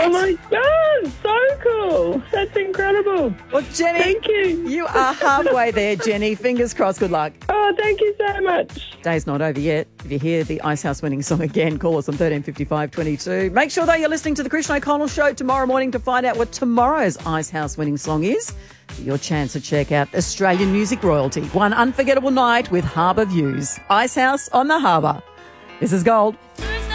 Oh, my God. So cool. That's incredible. Well, Jenny, Thank you. You are halfway there, Jenny. Fingers crossed. Good luck. Oh, thank you so much. Day's not over yet. If you hear the Icehouse winning song again, call us on 1355 22. Make sure, though, you're listening to the Christian O'Connell Show tomorrow morning to find out what tomorrow's Icehouse winning song is. Your chance to check out Australian music royalty. One unforgettable night with harbour views. Icehouse on the harbour. This is Gold.